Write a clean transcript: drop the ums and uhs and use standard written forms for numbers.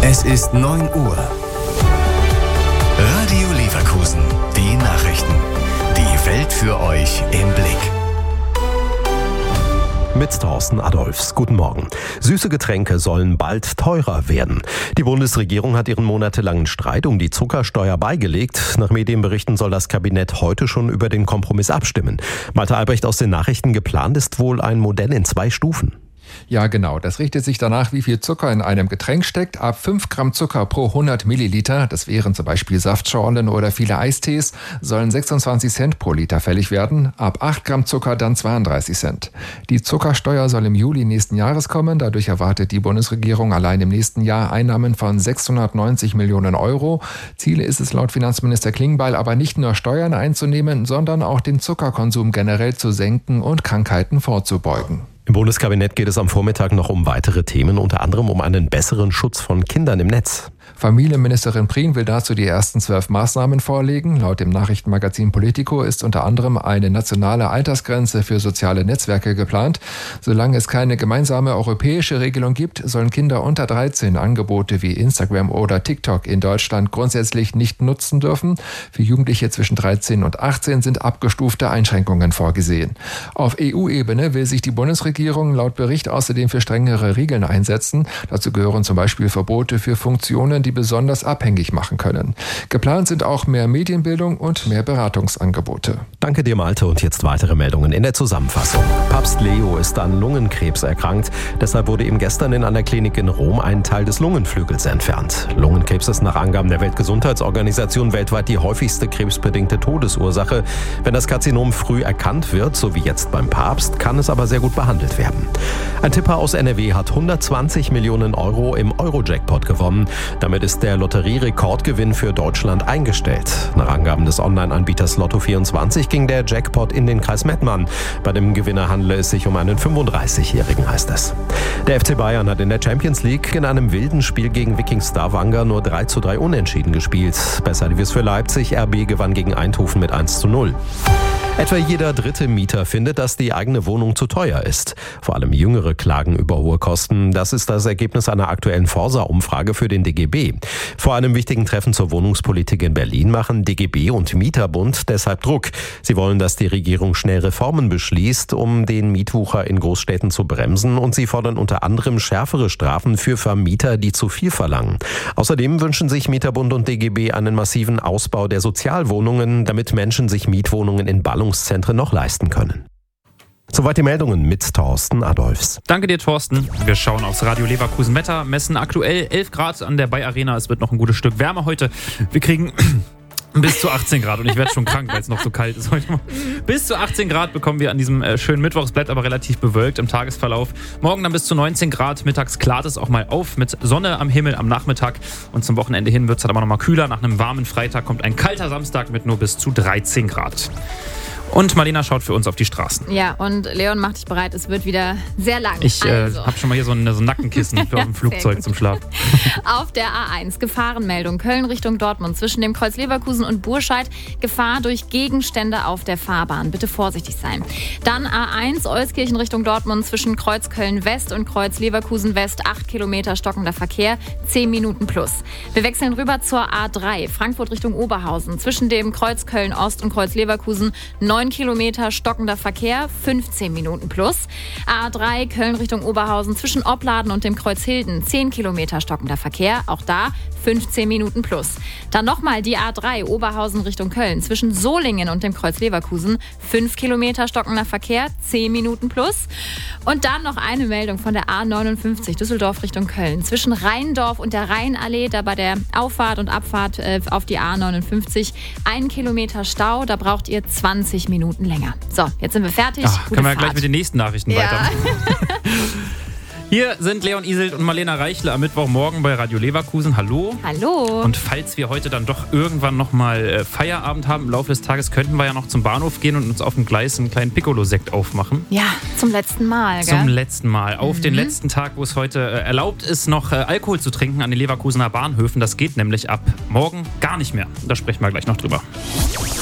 Es ist 9 Uhr. Radio Leverkusen. Die Nachrichten. Die Welt für euch im Blick. Mit Thorsten Adolphs. Guten Morgen. Süße Getränke sollen bald teurer werden. Die Bundesregierung hat ihren monatelangen Streit um die Zuckersteuer beigelegt. Nach Medienberichten soll das Kabinett heute schon über den Kompromiss abstimmen. Malte Albrecht aus den Nachrichten: Geplant ist wohl ein Modell in 2 Stufen. Ja, genau. Das richtet sich danach, wie viel Zucker in einem Getränk steckt. Ab 5 Gramm Zucker pro 100 Milliliter, das wären zum Beispiel Saftschorlen oder viele Eistees, sollen 26 Cent pro Liter fällig werden. Ab 8 Gramm Zucker dann 32 Cent. Die Zuckersteuer soll im Juli nächsten Jahres kommen. Dadurch erwartet die Bundesregierung allein im nächsten Jahr Einnahmen von 690 Millionen Euro. Ziel ist es laut Finanzminister Klingbeil aber nicht nur Steuern einzunehmen, sondern auch den Zuckerkonsum generell zu senken und Krankheiten vorzubeugen. Im Bundeskabinett geht es am Vormittag noch um weitere Themen, unter anderem um einen besseren Schutz von Kindern im Netz. Familienministerin Prien will dazu die ersten 12 Maßnahmen vorlegen. Laut dem Nachrichtenmagazin Politico ist unter anderem eine nationale Altersgrenze für soziale Netzwerke geplant. Solange es keine gemeinsame europäische Regelung gibt, sollen Kinder unter 13 Angebote wie Instagram oder TikTok in Deutschland grundsätzlich nicht nutzen dürfen. Für Jugendliche zwischen 13 und 18 sind abgestufte Einschränkungen vorgesehen. Auf EU-Ebene will sich die Bundesregierung laut Bericht außerdem für strengere Regeln einsetzen. Dazu gehören zum Beispiel Verbote für Funktionen, die besonders abhängig machen können. Geplant sind auch mehr Medienbildung und mehr Beratungsangebote. Danke dir, Malte. Und jetzt weitere Meldungen in der Zusammenfassung. Papst Leo ist an Lungenkrebs erkrankt. Deshalb wurde ihm gestern in einer Klinik in Rom ein Teil des Lungenflügels entfernt. Lungenkrebs ist nach Angaben der Weltgesundheitsorganisation weltweit die häufigste krebsbedingte Todesursache. Wenn das Karzinom früh erkannt wird, so wie jetzt beim Papst, kann es aber sehr gut behandelt werden. Ein Tipper aus NRW hat 120 Millionen Euro im Euro-Jackpot gewonnen. Damit ist der Lotterierekordgewinn für Deutschland eingestellt. Nach Angaben des Online-Anbieters Lotto24 ging der Jackpot in den Kreis Mettmann. Bei dem Gewinner handele es sich um einen 35-Jährigen, heißt es. Der FC Bayern hat in der Champions League in einem wilden Spiel gegen Viking Stavanger nur 3:3 unentschieden gespielt. Besser lief es für Leipzig. RB gewann gegen Eindhoven mit 1:0. Etwa jeder dritte Mieter findet, dass die eigene Wohnung zu teuer ist. Vor allem Jüngere klagen über hohe Kosten. Das ist das Ergebnis einer aktuellen Forsa-Umfrage für den DGB. Vor einem wichtigen Treffen zur Wohnungspolitik in Berlin machen DGB und Mieterbund deshalb Druck. Sie wollen, dass die Regierung schnell Reformen beschließt, um den Mietwucher in Großstädten zu bremsen. Und sie fordern unter anderem schärfere Strafen für Vermieter, die zu viel verlangen. Außerdem wünschen sich Mieterbund und DGB einen massiven Ausbau der Sozialwohnungen, damit Menschen sich Mietwohnungen in Ballungszentren noch leisten können. Soweit die Meldungen mit Thorsten Adolphs. Danke dir, Thorsten. Wir schauen aufs Radio Leverkusen Wetter, messen aktuell 11 Grad an der Bay Arena. Es wird noch ein gutes Stück wärmer heute. Wir kriegen bis zu 18 Grad und ich werde schon krank, weil es noch so kalt ist heute. Bis zu 18 Grad bekommen wir an diesem schönen Mittwoch. Es bleibt aber relativ bewölkt im Tagesverlauf. Morgen dann bis zu 19 Grad. Mittags klart es auch mal auf mit Sonne am Himmel am Nachmittag. Und zum Wochenende hin wird es dann aber nochmal kühler. Nach einem warmen Freitag kommt ein kalter Samstag mit nur bis zu 13 Grad. Und Marlena schaut für uns auf die Straßen. Ja, und Leon, mach dich bereit, es wird wieder sehr lang. Ich habe schon mal hier so ein Nackenkissen für auf dem Flugzeug zum Schlaf. Auf der A1 Gefahrenmeldung Köln Richtung Dortmund zwischen dem Kreuz Leverkusen und Burscheid. Gefahr durch Gegenstände auf der Fahrbahn. Bitte vorsichtig sein. Dann A1 Euskirchen Richtung Dortmund zwischen Kreuz Köln West und Kreuz Leverkusen West. 8 Kilometer stockender Verkehr, 10 Minuten plus. Wir wechseln rüber zur A3 Frankfurt Richtung Oberhausen zwischen dem Kreuz Köln Ost und Kreuz Leverkusen. 9 Kilometer stockender Verkehr, 15 Minuten plus. A3 Köln Richtung Oberhausen zwischen Opladen und dem Kreuz Hilden, 10 Kilometer stockender Verkehr, auch da 15 Minuten plus. Dann nochmal die A3 Oberhausen Richtung Köln zwischen Solingen und dem Kreuz Leverkusen, 5 Kilometer stockender Verkehr, 10 Minuten plus. Und dann noch eine Meldung von der A59 Düsseldorf Richtung Köln zwischen Rheindorf und der Rheinallee, da bei der Auffahrt und Abfahrt auf die A59 1 Kilometer Stau, da braucht ihr 20 Minuten länger. So, jetzt sind wir fertig. Können wir ja gleich mit den nächsten Nachrichten weiter. Hier sind Leon Iselt und Marlena Reichle am Mittwochmorgen bei Radio Leverkusen. Hallo. Hallo. Und falls wir heute dann doch irgendwann nochmal Feierabend haben im Laufe des Tages, könnten wir ja noch zum Bahnhof gehen und uns auf dem Gleis einen kleinen Piccolo-Sekt aufmachen. Ja, zum letzten Mal. Gell? Zum letzten Mal. Auf den letzten Tag, wo es heute erlaubt ist, noch Alkohol zu trinken an den Leverkusener Bahnhöfen. Das geht nämlich ab morgen gar nicht mehr. Da sprechen wir gleich noch drüber.